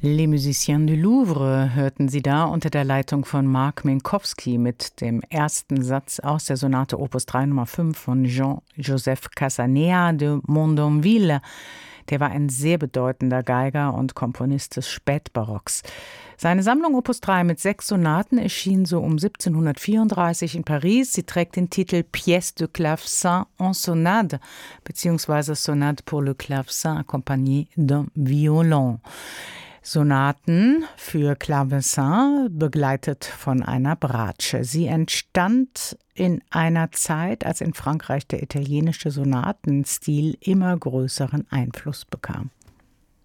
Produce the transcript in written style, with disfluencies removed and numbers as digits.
Les Musiciens du Louvre hörten Sie da unter der Leitung von Mark Minkowski mit dem ersten Satz aus der Sonate Opus 3 Nummer 5 von Jean-Joseph Casanea de Mondonville. Der war ein sehr bedeutender Geiger und Komponist des Spätbarocks. Seine Sammlung Opus 3 mit 6 Sonaten erschien so um 1734 in Paris. Sie trägt den Titel Pièce de clavecin en sonade bzw. Sonate pour le clavecin accompagné d'un violon. Sonaten für Clavecin, begleitet von einer Bratsche. Sie entstand in einer Zeit, als in Frankreich der italienische Sonatenstil immer größeren Einfluss bekam.